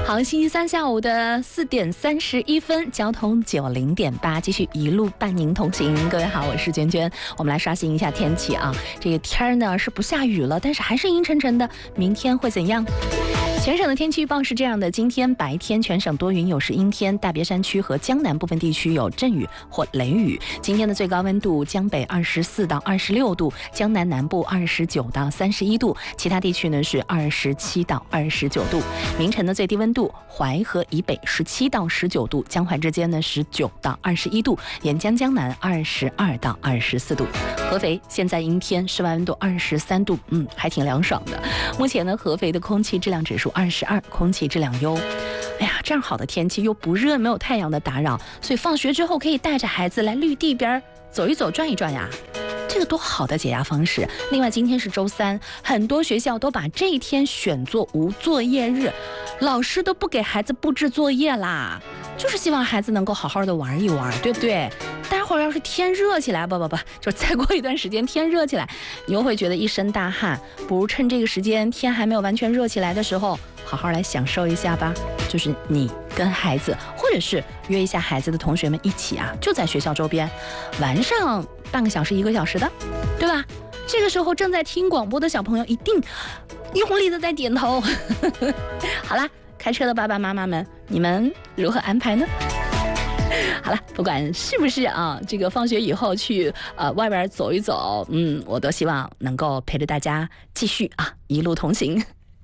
好，星期三下午的4点31分，交通90.8，继续一路伴您同行。各位好，我是娟娟。我们来刷新一下天气啊，这个天呢是不下雨了，但是还是阴沉沉的。明天会怎样？全省的天气预报是这样的：今天白天全省多云有时阴天，大别山区和江南部分地区有阵雨或雷雨。今天的最高温度，江北24到26度，江南南部29到31度，其他地区呢是27到29度。明晨的最低温度，淮河以北17到19度，江淮之间呢19到21度，沿江江南22到24度。合肥现在阴天，室外温度23度，还挺凉爽的。目前呢，合肥的空气质量指数22，空气质量优。哎呀，这样好的天气又不热，没有太阳的打扰，所以放学之后可以带着孩子来绿地边走一走、转一转呀。这个多好的解压方式！另外，今天是周三，很多学校都把这一天选作无作业日，老师都不给孩子布置作业啦，就是希望孩子能够好好的玩一玩，对不对？待会儿要是天热起来，就再过一段时间天热起来，你又会觉得一身大汗，不如趁这个时间天还没有完全热起来的时候，好好来享受一下吧。就是你跟孩子，或者是约一下孩子的同学们一起啊，就在学校周边，晚上半个小时、1个小时的，对吧？这个时候正在听广播的小朋友一定用力的在点头。好啦，开车的爸爸妈妈们，你们如何安排呢？好了，不管是不是啊，这个放学以后去外边走一走，我都希望能够陪着大家继续啊一路同行。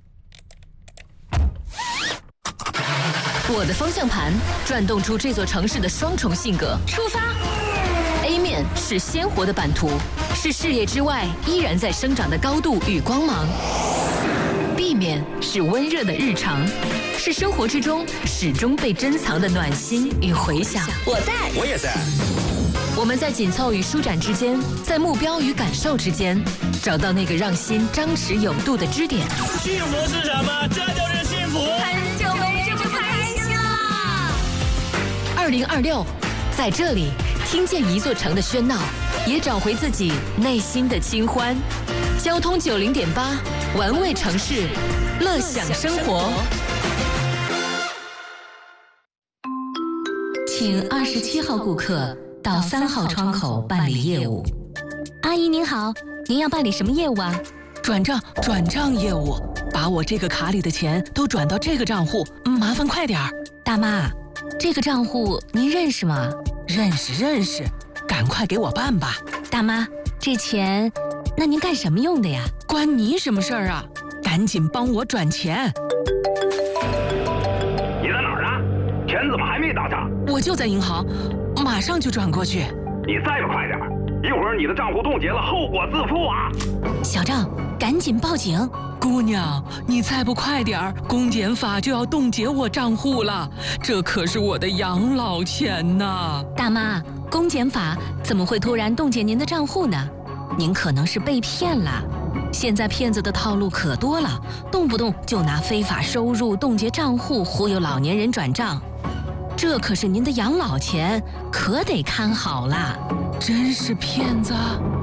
我的方向盘转动出这座城市的双重性格。出发 ！A 面是鲜活的版图，是视野之外依然在生长的高度与光芒。B 面是温热的日常，是生活之中始终被珍藏的暖心与回响。 我在， 我也在。 我们在紧凑与舒展之间，在目标与感受之间，找到那个让心张弛有度的支点。 幸福是什么？这就是幸福。 很久没这么开心了。 2026，在这里听见一座城的喧闹，也找回自己内心的清欢。交通90.8，玩味城市，乐享生活。请27号顾客到3号窗口办理业务。阿姨您好，您要办理什么业务啊？ 转账业务，把我这个卡里的钱都转到这个账户，麻烦快点儿。 大妈，这个账户您认识吗？ 认识，赶快给我办吧。 大妈，这钱那您干什么用的呀？ 关你什么事儿啊？赶紧帮我转钱。 你在哪儿呢？钱怎么还没到账？ 我就在银行，马上就转过去。 你再不快点，一会儿你的账户冻结了，后果自负啊！ 小郑，赶紧报警！ 姑娘，你再不快点儿，公检法就要冻结我账户了，这可是我的养老钱呐！ 大妈，公检法怎么会突然冻结您的账户呢？您可能是被骗了。现在骗子的套路可多了，动不动就拿非法收入冻结账户忽悠老年人转账，这可是您的养老钱，可得看好了。 真是骗子！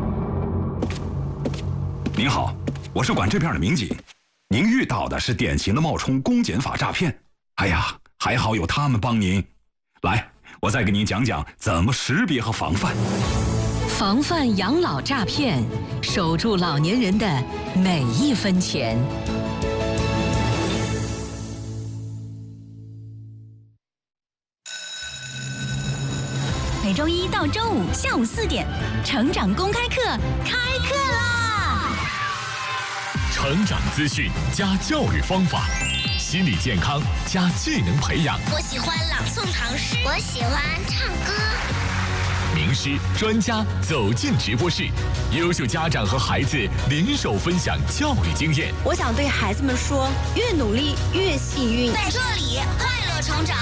您好，我是管这片的民警，您遇到的是典型的冒充公检法诈骗。哎呀，还好有他们帮您。来，我再给您讲讲怎么识别和防范。 防范养老诈骗，守住老年人的每一分钱。 每周一到周五下午4点，成长公开课开课啦！ 成长资讯加教育方法，心理健康加技能培养。 我喜欢朗诵唐诗，我喜欢唱歌。 名师专家走进直播室，优秀家长和孩子联手分享教育经验。 我想对孩子们说，越努力越幸运。 在这里快乐成长。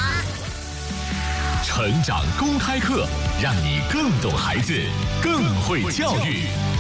成长公开课，让你更懂孩子，更会教育。